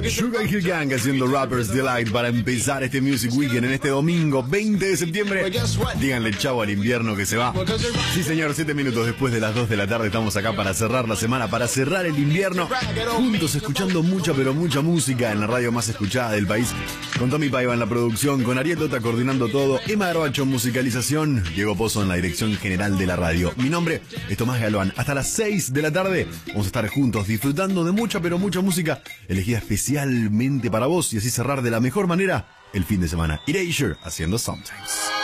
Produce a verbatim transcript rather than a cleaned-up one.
Sugar Hill Gang haciendo Rapper's Delight para empezar este Music Weekend en este domingo veinte de septiembre. Díganle chau al invierno que se va. Sí señor, siete minutos después de las dos de la tarde estamos acá para cerrar la semana, para cerrar el invierno, juntos escuchando mucha pero mucha música en la radio más escuchada del país. Con Tommy Paiva en la producción, con Ariel Tota coordinando todo, Emma Garbacho en musicalización, Diego Pozo en la dirección general de la radio. Mi nombre es Tomás Galván. Hasta las seis de la tarde vamos a estar juntos disfrutando de mucha pero mucha música elegida especialmente para vos y así cerrar de la mejor manera el fin de semana. Erasure haciendo Sometimes.